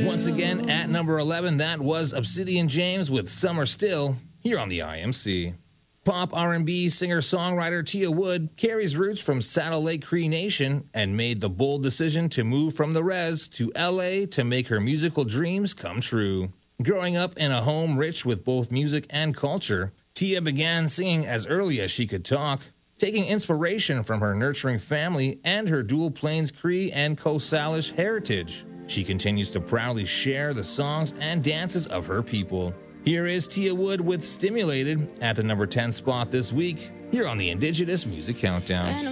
Once again, at number 11, that was Obsidian James with Summer Still, here on the IMC. Pop R&B singer-songwriter Tia Wood carries roots from Saddle Lake Cree Nation and made the bold decision to move from the res to LA to make her musical dreams come true. Growing up in a home rich with both music and culture, Tia began singing as early as she could talk, taking inspiration from her nurturing family and her dual Plains Cree and Coast Salish heritage. She continues to proudly share the songs and dances of her people. Here is Tia Wood with Stimulated at the number 10 spot this week, here on the Indigenous Music Countdown.